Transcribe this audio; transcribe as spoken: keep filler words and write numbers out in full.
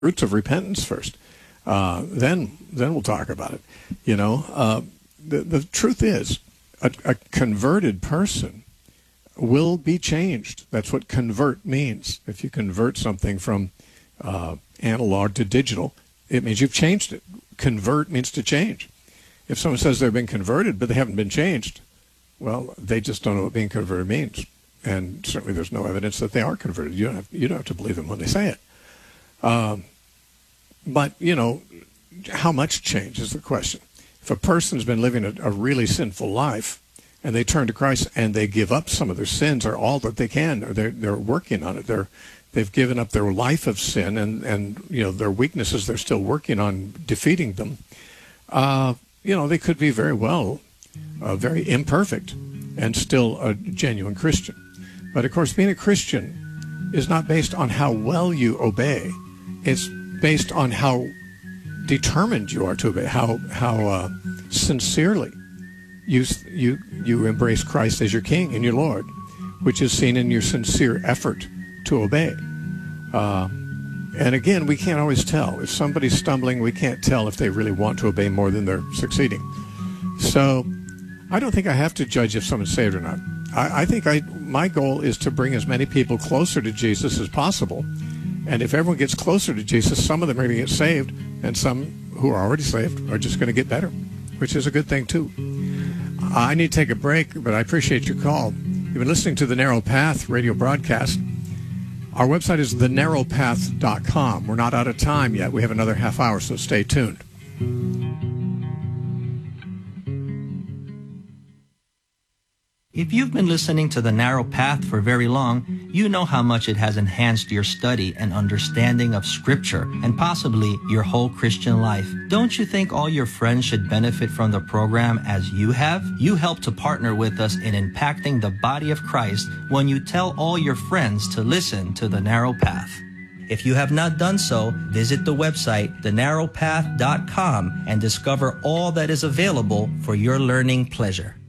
roots of repentance first. Uh, then then we'll talk about it. You know, uh, the, the truth is, a, a converted person will be changed. That's what convert means. If you convert something from uh, analog to digital, it means you've changed it. Convert means to change. If someone says they've been converted but they haven't been changed, well, they just don't know what being converted means. And certainly there's no evidence that they are converted. You don't have, you don't have to believe them when they say it. Um, but, you know, how much change is the question. If a person's been living a, a really sinful life and they turn to Christ and they give up some of their sins or all that they can, or they're, they're working on it, they're, they've given up their life of sin and, and, you know, their weaknesses, they're still working on defeating them, uh, you know, they could be very well uh, very imperfect and still a genuine Christian. But, of course, being a Christian is not based on how well you obey. It's based on how determined you are to obey, how how uh, sincerely you, you, you embrace Christ as your King and your Lord, which is seen in your sincere effort to obey. Uh, and, again, we can't always tell. If somebody's stumbling, we can't tell if they really want to obey more than they're succeeding. So I don't think I have to judge if someone's saved or not. I, I think I, my goal is to bring as many people closer to Jesus as possible. And if everyone gets closer to Jesus, some of them are going to get saved, and some who are already saved are just going to get better, which is a good thing, too. I need to take a break, but I appreciate your call. You've been listening to the Narrow Path radio broadcast. Our website is the narrow path dot com. We're not out of time yet. We have another half hour, so stay tuned. If you've been listening to The Narrow Path for very long, you know how much it has enhanced your study and understanding of Scripture and possibly your whole Christian life. Don't you think all your friends should benefit from the program as you have? You help to partner with us in impacting the body of Christ when you tell all your friends to listen to The Narrow Path. If you have not done so, visit the website the narrow path dot com and discover all that is available for your learning pleasure.